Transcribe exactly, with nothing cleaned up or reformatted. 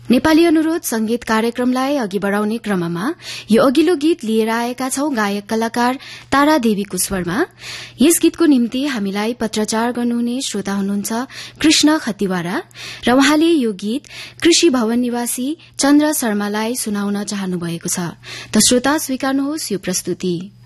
नेपाली अनुरोध संगीत कार्यक्रमलाई अघि बढ़ाउने क्रममा यो अघिल्लो गीत लिएर आएका छौं गायक कलाकार तारा देवीको स्वरमा। यस गीतको निम्ति हामीलाई पत्राचार गर्नुहुने श्रोता हुनुहुन्छ कृष्ण खतिवारा र उहाँले यो गीत कृषि भवन निवासी चन्द्र शर्मालाई सुनाउन चाहनु भएको छ। त श्रोता स्वीकार्नुहोस् यो प्रस्तुति।